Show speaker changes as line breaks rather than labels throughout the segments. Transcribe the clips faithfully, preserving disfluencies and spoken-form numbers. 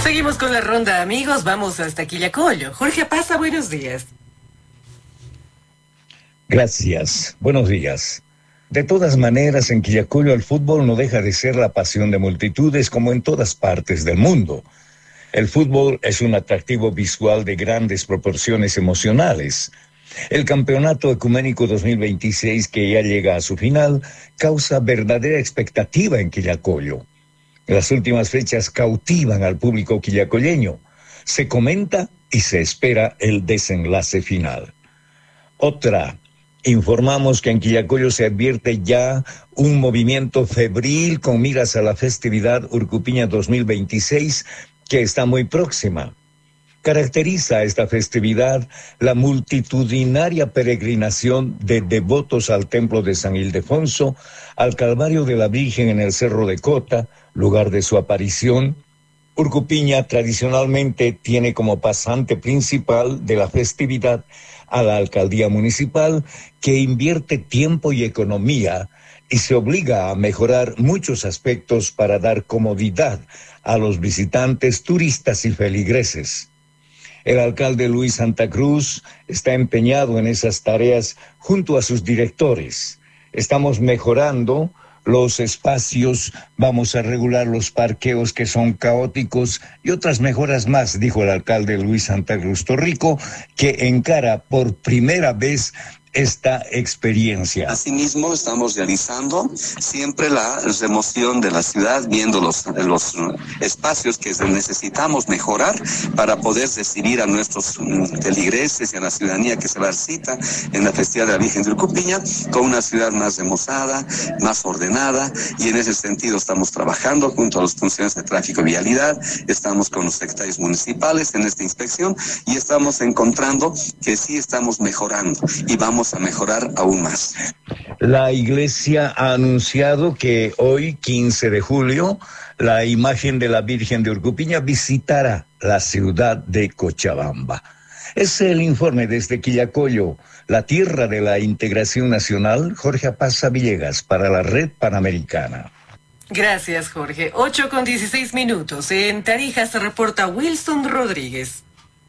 Seguimos con la ronda, amigos. Vamos hasta Quillacollo. Jorge Pasa, buenos días.
Gracias. Buenos días. De todas maneras, en Quillacollo el fútbol no deja de ser la pasión de multitudes como en todas partes del mundo. El fútbol es un atractivo visual de grandes proporciones emocionales. El Campeonato Ecuménico dos mil veintiséis, que ya llega a su final, causa verdadera expectativa en Quillacollo. Las últimas fechas cautivan al público quillacolleño. Se comenta y se espera el desenlace final. Otra. Informamos que en Quillacollo se advierte ya un movimiento febril con miras a la festividad Urcupiña dos mil veintiséis que está muy próxima. Caracteriza esta festividad la multitudinaria peregrinación de devotos al templo de San Ildefonso, al Calvario de la Virgen en el Cerro de Cota, lugar de su aparición. Urcupiña tradicionalmente tiene como pasante principal de la festividad a la alcaldía municipal, que invierte tiempo y economía y se obliga a mejorar muchos aspectos para dar comodidad a los visitantes, turistas y feligreses. El alcalde Luis Santa Cruz está empeñado en esas tareas junto a sus directores. Estamos mejorando los espacios, vamos a regular los parqueos que son caóticos y otras mejoras más, dijo el alcalde Luis Santa Cruz Torrico, que encara por primera vez esta experiencia.
Asimismo, estamos realizando siempre la remoción de la ciudad, viendo los, los espacios que necesitamos mejorar para poder recibir a nuestros feligreses y a la ciudadanía que se va a dar cita en la festividad de la Virgen de Urcupiña con una ciudad más remozada, más ordenada, y en ese sentido estamos trabajando junto a los funcionarios de tráfico y vialidad, estamos con los secretarios municipales en esta inspección y estamos encontrando que sí estamos mejorando y vamos a mejorar aún más.
La iglesia ha anunciado que hoy, quince de julio, la imagen de la Virgen de Urcupiña visitará la ciudad de Cochabamba. Es el informe desde Quillacollo, la tierra de la integración nacional. Jorge Pasa Villegas para la Red Panamericana.
Gracias, Jorge. ocho con dieciséis minutos. En Tarija se reporta Wilson Rodríguez.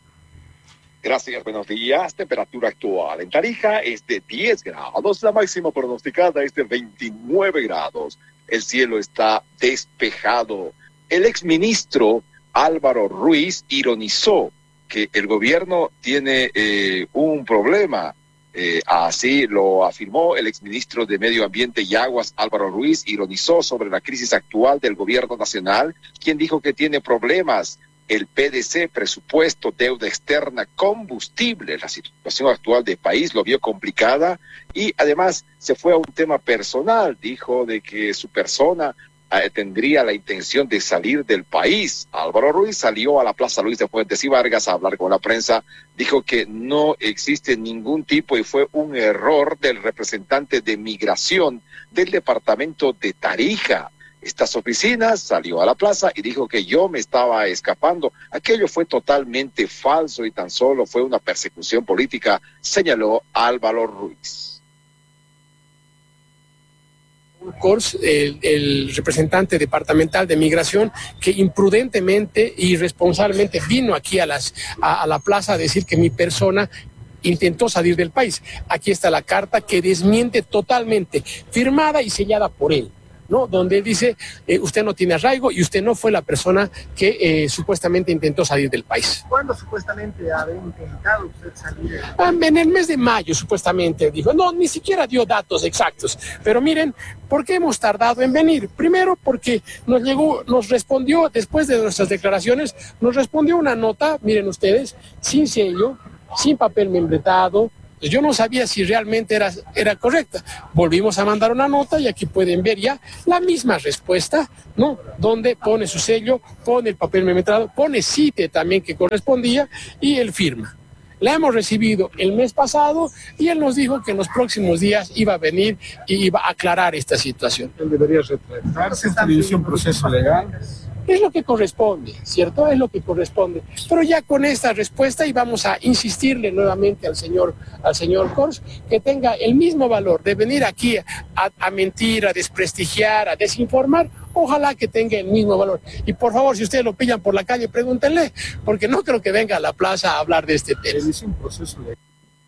Gracias, buenos días. Temperatura actual en Tarija es de diez grados, la máxima pronosticada es de veintinueve grados. El cielo está despejado. El exministro Álvaro Ruiz ironizó que el gobierno tiene eh, un problema. Eh, así lo afirmó el exministro de Medio Ambiente y Aguas, Álvaro Ruiz, ironizó sobre la crisis actual del gobierno nacional, quien dijo que tiene problemas. El P D C, presupuesto, deuda externa, combustible, la situación actual del país lo vio complicada y además se fue a un tema personal, dijo de que su persona eh, tendría la intención de salir del país. Álvaro Ruiz salió a la Plaza Luis de Fuentes y Vargas a hablar con la prensa, dijo que no existe ningún tipo y fue un error del representante de migración del departamento de Tarija. Estas oficinas, salió a la plaza y dijo que yo me estaba escapando. Aquello fue totalmente falso y tan solo fue una persecución política, señaló Álvaro Ruiz.
Kors, el, el representante departamental de migración, que imprudentemente y irresponsablemente vino aquí a, las, a, a la plaza a decir que mi persona intentó salir del país. Aquí está la carta que desmiente totalmente, firmada y sellada por él, ¿no? Donde dice, eh, usted no tiene arraigo y usted no fue la persona que eh, supuestamente intentó salir del país.
¿Cuándo supuestamente había intentado usted salir?
Ah, en el mes de mayo, supuestamente, dijo. No, ni siquiera dio datos exactos. Pero miren, ¿por qué hemos tardado en venir? Primero, porque nos llegó, nos respondió, después de nuestras declaraciones, nos respondió una nota, miren ustedes, sin sello, sin papel membretado. Yo no sabía si realmente era, era correcta. Volvimos a mandar una nota y aquí pueden ver ya la misma respuesta, ¿no? Donde pone su sello, pone el papel membretado, pone CITE también que correspondía y él firma. La hemos recibido el mes pasado y él nos dijo que en los próximos días iba a venir y iba a aclarar esta situación.
Él debería retractarse, inició un proceso legal.
Es lo que corresponde, ¿cierto? Es lo que corresponde. Pero ya con esta respuesta y vamos a insistirle nuevamente al señor, al señor Kors que tenga el mismo valor de venir aquí a, a mentir, a desprestigiar, a desinformar, ojalá que tenga el mismo valor. Y por favor, si ustedes lo pillan por la calle, pregúntenle, porque no creo que venga a la plaza a hablar de este tema.
Es un proceso de...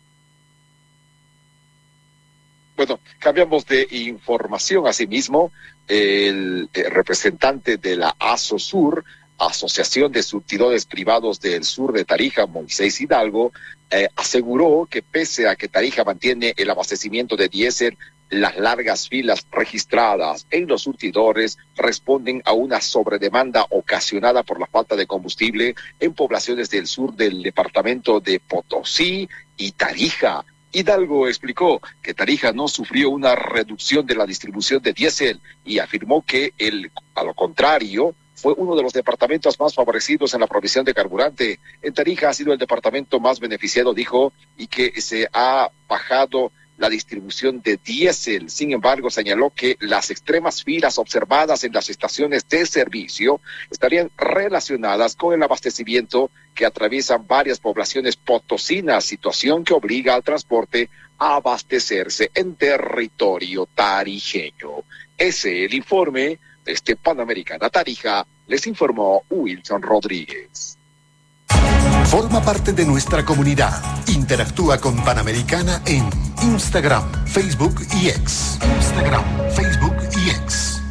Bueno, cambiamos de información. Asimismo, el, el representante de la ASOSUR, Asociación de Surtidores Privados del Sur de Tarija, Moisés Hidalgo, eh, aseguró que pese a que Tarija mantiene el abastecimiento de diésel, las largas filas registradas en los surtidores responden a una sobredemanda ocasionada por la falta de combustible en poblaciones del sur del departamento de Potosí y Tarija. Hidalgo explicó que Tarija no sufrió una reducción de la distribución de diésel y afirmó que, el, a lo contrario, fue uno de los departamentos más favorecidos en la provisión de carburante. En Tarija ha sido el departamento más beneficiado, dijo, y que se ha bajado la distribución de diésel. Sin embargo, señaló que las extremas filas observadas en las estaciones de servicio estarían relacionadas con el abastecimiento que atraviesan varias poblaciones potosinas, situación que obliga al transporte a abastecerse en territorio tarijeño. Ese es el informe de este Panamericana Tarija, les informó Wilson Rodríguez.
Forma parte de nuestra comunidad. Interactúa con Panamericana en Instagram, Facebook y X. Instagram, Facebook y X.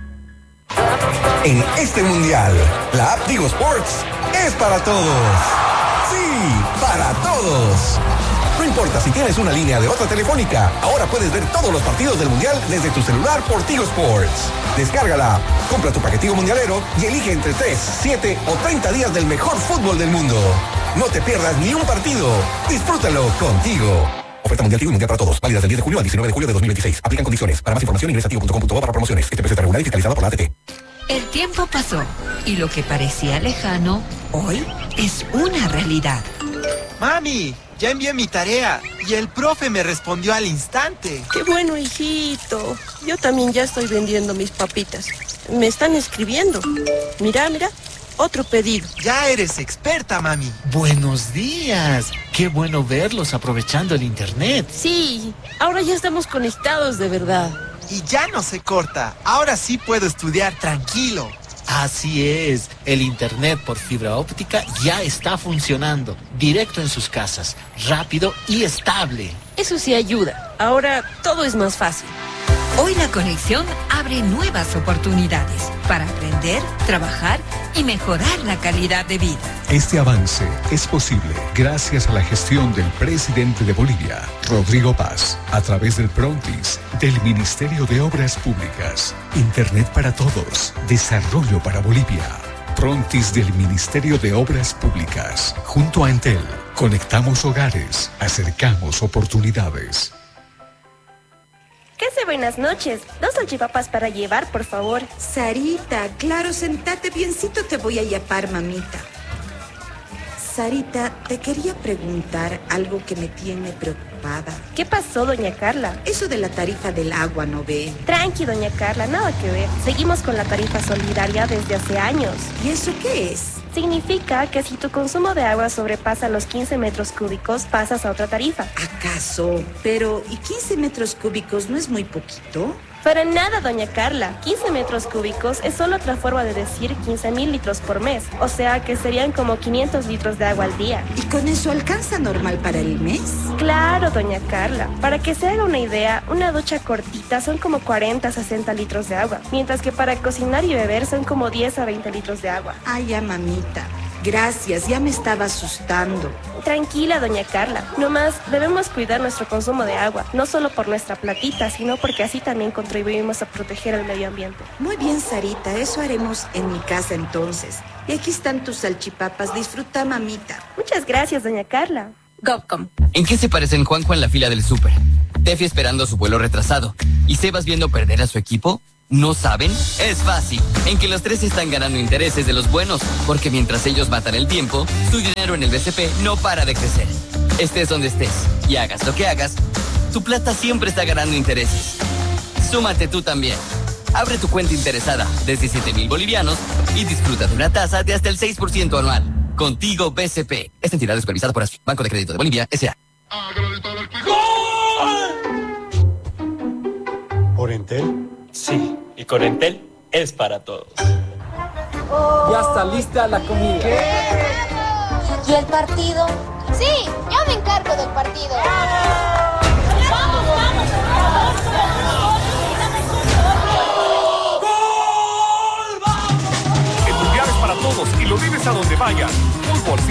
En este mundial, la app Tigo Sports es para todos. Sí, para todos. No importa si tienes una línea de otra telefónica, ahora puedes ver todos los partidos del mundial desde tu celular por Tigo Sports. Descárgala, compra tu paquetico mundialero y elige entre tres, siete o treinta días del mejor fútbol del mundo. No te pierdas ni un partido. Disfrútalo contigo. Oferta mundial Tigo y mundial para todos. Válidas del diez de julio al diecinueve de julio de dos mil veintiséis. Aplican condiciones. Para más información ingresa a tigo punto com punto bo para promociones. Este precio está regulado y fiscalizado por la A T T.
El tiempo pasó y lo que parecía lejano, hoy es una realidad.
Mami, ya envié mi tarea y el profe me respondió al instante.
Qué bueno, hijito. Yo también ya estoy vendiendo mis papitas. Me están escribiendo. Mira, mira, otro pedido.
Ya eres experta, mami.
Buenos días. Qué bueno verlos aprovechando el internet.
Sí, ahora ya estamos conectados de verdad.
Y ya no se corta. Ahora sí puedo estudiar tranquilo.
Así es, el internet por fibra óptica ya está funcionando, directo en sus casas, rápido y estable.
Eso sí ayuda, ahora todo es más fácil.
Hoy la conexión abre nuevas oportunidades para aprender, trabajar y mejorar la calidad de vida.
Este avance es posible gracias a la gestión del presidente de Bolivia, Rodrigo Paz, a través del Prontis, del Ministerio de Obras Públicas, Internet para Todos, Desarrollo para Bolivia. Prontis del Ministerio de Obras Públicas, junto a Entel, conectamos hogares, acercamos oportunidades.
¿Qué hace? Buenas noches. Dos salchipapas para llevar, por favor.
Sarita, claro, sentate biencito, te voy a yapar, mamita. Sarita, te quería preguntar algo que me tiene preocupada.
¿Qué pasó, doña Carla?
Eso de la tarifa del agua, ¿no ve?
Tranqui, doña Carla, nada que ver. Seguimos con la tarifa solidaria desde hace años.
¿Y eso qué es?
Significa que si tu consumo de agua sobrepasa los quince metros cúbicos, pasas a otra tarifa.
¿Acaso? Pero, ¿y quince metros cúbicos no es muy poquito?
Para nada, doña Carla. quince metros cúbicos es solo otra forma de decir quince mil litros por mes. O sea que serían como quinientos litros de agua al día.
¿Y con eso alcanza normal para el mes?
Claro, doña Carla. Para que se haga una idea, una ducha cortita son como cuarenta a sesenta litros de agua. Mientras que para cocinar y beber son como diez a veinte litros de agua.
Ay, ya, mamita. Gracias, ya me estaba asustando.
Tranquila, doña Carla. Nomás debemos cuidar nuestro consumo de agua, no solo por nuestra platita, sino porque así también contribuimos a proteger el medio ambiente.
Muy bien, Sarita, eso haremos en mi casa entonces. Y aquí están tus salchipapas, disfruta, mamita.
Muchas gracias, doña Carla.
Gopcom.
¿En qué se parecen Juanjo en la fila del súper? Tefi esperando su vuelo retrasado y Sebas viendo perder a su equipo. ¿No saben? Es fácil. En que los tres están ganando intereses de los buenos, porque mientras ellos matan el tiempo, tu dinero en el B C P no para de crecer. Estés donde estés y hagas lo que hagas, tu plata siempre está ganando intereses. Súmate tú también. Abre tu cuenta interesada desde siete mil bolivianos y disfruta de una tasa de hasta el seis por ciento anual. Contigo B C P. Esta entidad es supervisada por ASFI, Banco de Crédito de Bolivia, S A
¿Por Entel? Sí, y con Entel es para todos.
Ya está lista la comida.
¿Y el partido? Sí, yo me encargo del partido. ¡Vamos, vamos!
El mundial es para todos y lo vives a donde vayas. Fútbol